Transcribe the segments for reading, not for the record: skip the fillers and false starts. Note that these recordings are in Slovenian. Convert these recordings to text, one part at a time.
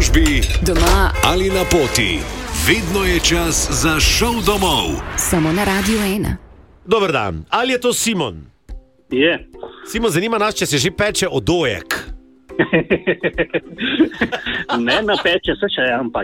službi, doma ali na poti. Vedno je čas za šov domov. Samo na Radio 1. Dober dan. Ali je to Simon? Je. Simon, zanima nas, če se že peče odojek. Ne napeče se še, ampak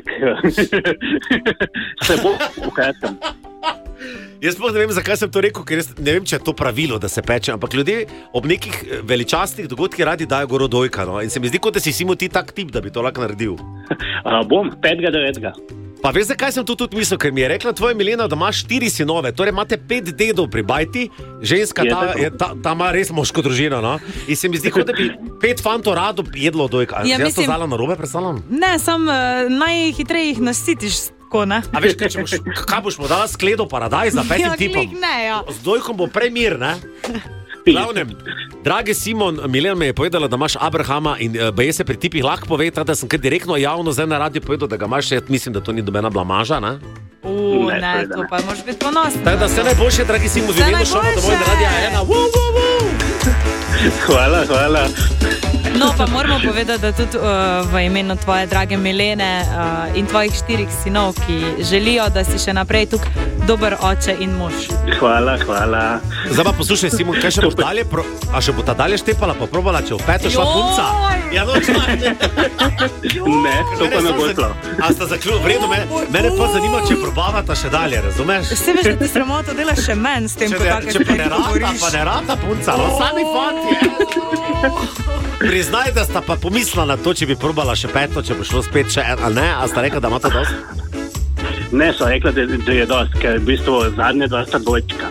se bo ukratkem. Jaz sploh ne vem, zakaj sem to rekel, ker ne vem, če je to pravilo, da se peče, ampak ljudje ob nekih veličastnih dogodkih radi dajo gor odojka. No? In se mi zdi, kot da si Simon ti tak tip, da bi to lahko naredil. Bom 5.9. Pa veš, zakaj sem to tudi mislil? Ker mi je rekla tvoja Milena, da imaš 4 sinove, torej imate 5 dedov pri bajti, ženska ta ima res moško družino, no? In se mi zdi, kot da bi 5 fantov rado jedlo odojka. Ja, jaz to zala narobe predstavljam? Ne, sam najhitreje jih nasitiš. Ne? A veš, kaj boš mu dala skledo paradajz za 5 tipom? Ja. Z dojkom bo premir, ne? Glavnem, dragi Simon, Milena me je povedala, da imaš Abrahama in baje se pri tipih lahko pove, da sem kar direktno javno zdaj na radiju povedal, da ga imaš, mislim, da to ni dobena blamaža, ne? Ne, to pa moraš biti ponosen. Tako da vse najboljše, dragi Simon, z vedno šono domov na Radio 1. Hvala. No, pa moramo povedati, da tudi v imenu tvoje drage Milene in tvojih 4 sinov, ki želijo, da si še naprej tukaj dober oče in mož. Hvala. Zdaj pa poslušaj, Simon, kaj še bo dalje? A še bo ta dalje štepala, pa probala, če v peto šla punca? Ja, no, ne, to pa ne bo šlo. A sta zaključila? V redu, mene pa zanima, če probavata še dalje, razumeš? Vse veš, da ti sramoto delaš še menj s tem, ko take stvari govoriš. Pa ne rata punca, no, sami fanti. Priznaj, da sta pa pomislila na to, če bi probala še peto, če bo šlo spet še en, ali ne? A sta rekla, da ima to dost? Ne, so rekla, da je dost, ker v bistvu zadnje 2 sta dvojčka.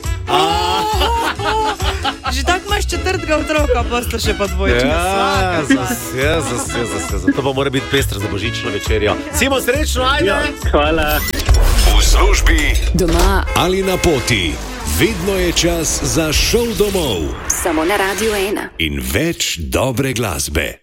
Že tako imaš 4. otroka, pa sta še pa dvojčka. To pa mora biti pestro za božično večerjo. Simon, srečno, ajde! Ja, hvala. V službi, doma ali na poti. Vedno je čas za šov domov. samo na Radio 1. In več dobre glasbe.